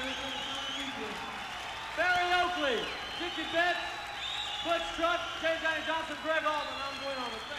Barry Oakley, Dickie Betts, Butch Truck, J. Johnny Johnson, Greg Allman. I'm going on with